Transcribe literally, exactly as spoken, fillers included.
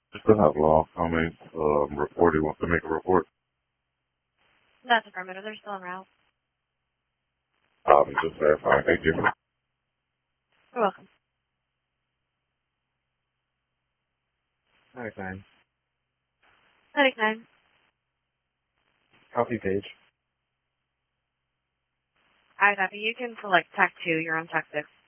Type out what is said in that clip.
I still have law comments, um, report. He wants to make a report. That's affirmative. They're still en route. Um, just verifying. Thank you. You're welcome. Alright, fine. ninety-nine. Copy page. Alright, copy. You can select Tac two. You're on Tac six.